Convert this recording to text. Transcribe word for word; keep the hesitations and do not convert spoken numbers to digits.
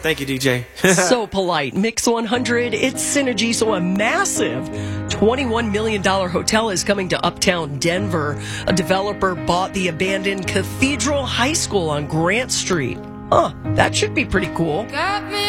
Thank you, D J. So polite. Mix one hundred, it's Synergy. So a massive twenty-one million dollars hotel is coming to Uptown Denver. A developer bought the abandoned Cathedral High School on Grant Street. Huh, that should be pretty cool.